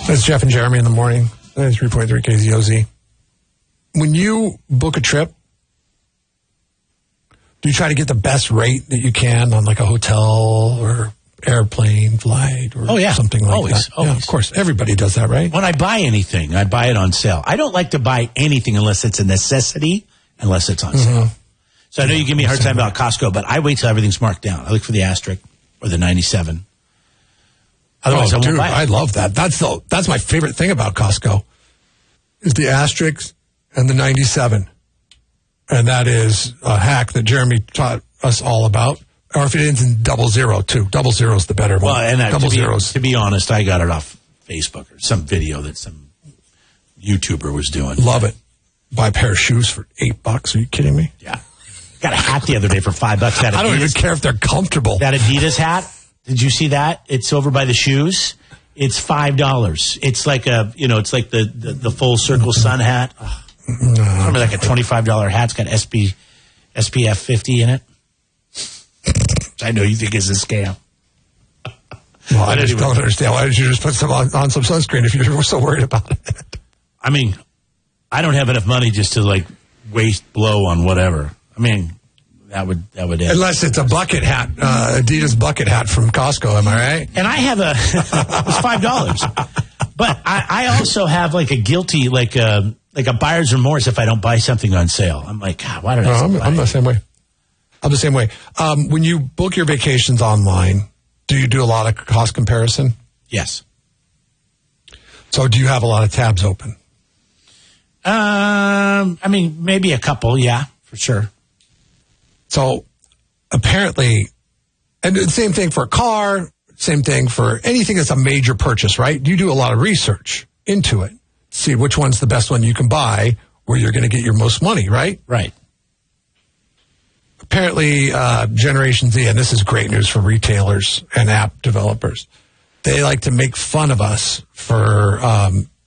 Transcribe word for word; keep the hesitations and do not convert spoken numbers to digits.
That's Jeff and Jeremy in the morning. ninety-three point three K Z O Z. When you book a trip, do you try to get the best rate that you can on like a hotel or airplane flight or oh, yeah. something like always, that? Always. Yeah, of course. Everybody does that, right? When I buy anything, I buy it on sale. I don't like to buy anything unless it's a necessity, unless it's on mm-hmm. sale. So I know you give me a hard time about Costco, but I wait till everything's marked down. I look for the asterisk or the ninety-seven. Otherwise, oh, I won't dude, buy it. I love that. That's the that's my favorite thing about Costco is the asterisk and the ninety-seven. And that is a hack that Jeremy taught us all about. Or if it ends in double zero, too. Double zero is the better one. Well, and uh, double to, be, zeros. to be honest, I got it off Facebook or some video that some YouTuber was doing. Love it. Buy a pair of shoes for eight bucks. Are you kidding me? Yeah. Got a hat the other day for five bucks. That I don't even care if they're comfortable. That Adidas hat. Did you see that? It's over by the shoes. It's five dollars. It's like a, you know, it's like the, the, the full circle sun hat. Oh. No. Remember, like a twenty-five dollars hat. It's got S P, S P F fifty in it. I know you think it's a scam. Well, I just don't understand. Why did you just put some on, on some sunscreen if you're so worried about it? I mean, I don't have enough money just to, like, waste blow on whatever. I mean, that would that would end. Unless it's a bucket hat, uh, Adidas bucket hat from Costco, am I right? And I have a, it's five dollars. But I, I also have, like, a guilty, like a, like a buyer's remorse if I don't buy something on sale. I'm like, God, why did I no, I'm, buy I'm it? the same way. I'm the same way. Um, when you book your vacations online, do you do a lot of cost comparison? Yes. So do you have a lot of tabs open? Um, I mean, maybe a couple, yeah, for sure. So apparently, and the same thing for a car, same thing for anything that's a major purchase, right? You do a lot of research into it. See which one's the best one you can buy where you're going to get your most money, right? Right. Apparently, uh, Generation Z, and this is great news for retailers and app developers, they like to make fun of us for um,